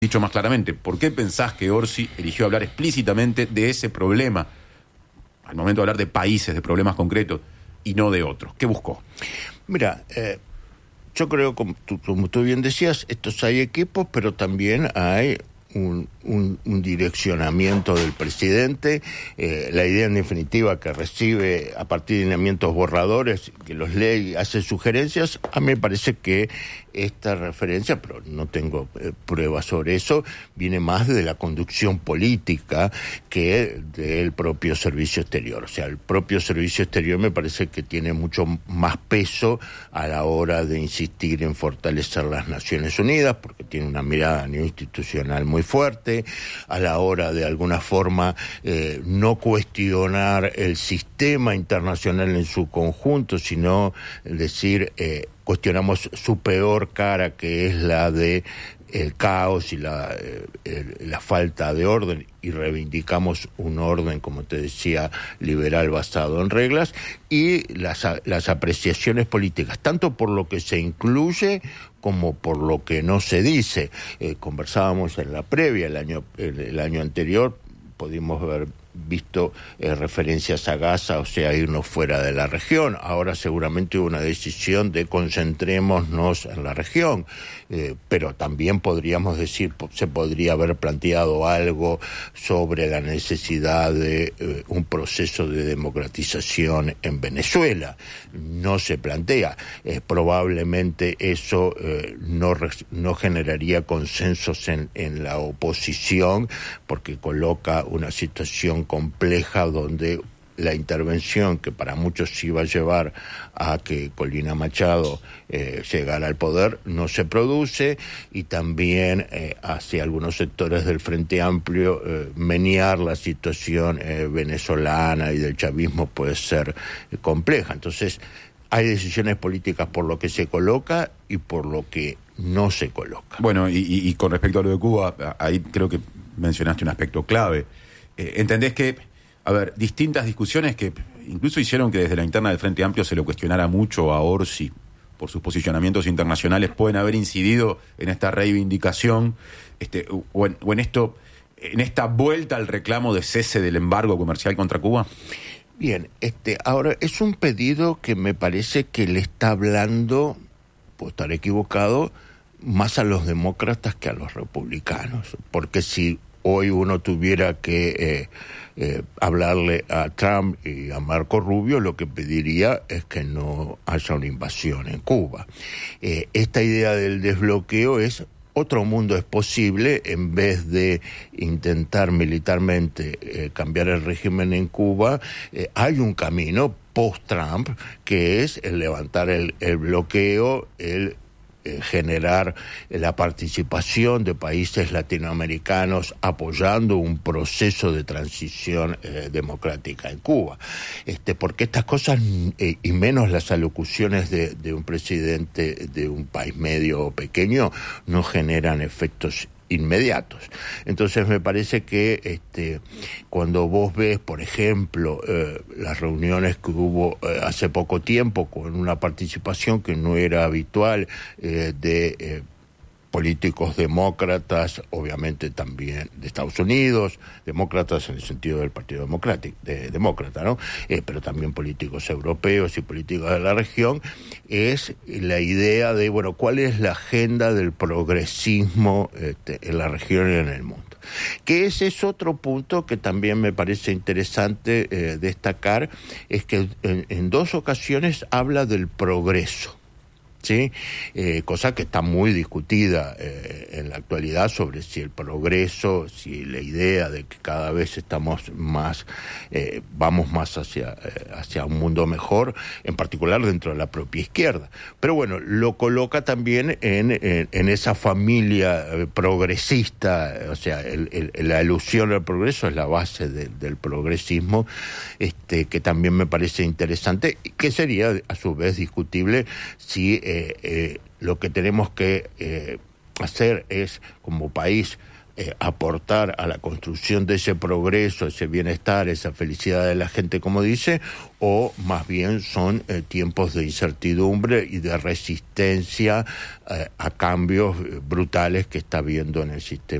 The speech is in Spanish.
Dicho más claramente, ¿por qué pensás que Orsi eligió hablar explícitamente de ese problema, al momento de hablar de países, de problemas concretos, y no de otros? ¿Qué buscó? Mira, yo creo, como tú bien decías, estos hay equipos, pero también hay un direccionamiento del presidente, la idea en definitiva que recibe a partir de lineamientos borradores, que los lee y hace sugerencias. A mí me parece que esta referencia, pero no tengo pruebas sobre eso, viene más de la conducción política que del propio Servicio Exterior. O sea, el propio Servicio Exterior me parece que tiene mucho más peso a la hora de insistir en fortalecer las Naciones Unidas, porque tiene una mirada neoinstitucional muy fuerte, a la hora de alguna forma no cuestionar el sistema internacional en su conjunto, sino decir cuestionamos su peor cara, que es la de el caos y la falta de orden, y reivindicamos un orden, como te decía, liberal basado en reglas, y las apreciaciones políticas, tanto por lo que se incluye como por lo que no se dice. Conversábamos en la previa, el año anterior, pudimos haber visto referencias a Gaza, o sea, irnos fuera de la región. Ahora seguramente hubo una decisión de concentrémonos en la región, pero también podríamos decir, se podría haber planteado algo sobre la necesidad de un proceso de democratización en Venezuela. No se plantea. Probablemente eso no generaría consensos en la oposición, porque coloca una situación compleja donde la intervención que para muchos iba a llevar a que Corina Machado llegara al poder no se produce, y también hacia algunos sectores del Frente Amplio menear la situación venezolana y del chavismo puede ser compleja. Entonces hay decisiones políticas por lo que se coloca y por lo que no se coloca. Bueno, y con respecto a lo de Cuba, ahí creo que mencionaste un aspecto clave. ¿Entendés que, distintas discusiones que incluso hicieron que desde la interna del Frente Amplio se lo cuestionara mucho a Orsi por sus posicionamientos internacionales, pueden haber incidido en esta reivindicación o en esta vuelta al reclamo de cese del embargo comercial contra Cuba? Bien, ahora es un pedido que me parece que le está hablando, puedo estar equivocado, más a los demócratas que a los republicanos, porque si hoy uno tuviera que hablarle a Trump y a Marco Rubio, lo que pediría es que no haya una invasión en Cuba. Esta idea del desbloqueo es otro mundo es posible, en vez de intentar militarmente cambiar el régimen en Cuba, hay un camino post-Trump que es el levantar el bloqueo, el generar la participación de países latinoamericanos apoyando un proceso de transición democrática en Cuba. Porque estas cosas, y menos las alocuciones de un presidente de un país medio o pequeño, no generan efectos inmediatos. Entonces me parece que cuando vos ves, por ejemplo, las reuniones que hubo hace poco tiempo con una participación que no era habitual de políticos demócratas, obviamente también de Estados Unidos, demócratas en el sentido del Partido Demócrata, ¿no? Pero también políticos europeos y políticos de la región, es la idea de, bueno, ¿cuál es la agenda del progresismo en la región y en el mundo? Que ese es otro punto que también me parece interesante destacar, es que en dos ocasiones habla del progreso. ¿Sí? Cosa que está muy discutida en la actualidad sobre si el progreso, si la idea de que cada vez estamos más, vamos más hacia un mundo mejor, en particular dentro de la propia izquierda. Pero bueno, lo coloca también en esa familia progresista, o sea, la alusión al progreso es la base del progresismo, que también me parece interesante, que sería a su vez discutible si lo que tenemos que hacer es, como país, aportar a la construcción de ese progreso, ese bienestar, esa felicidad de la gente, como dice, o más bien son tiempos de incertidumbre y de resistencia a cambios brutales que está habiendo en el sistema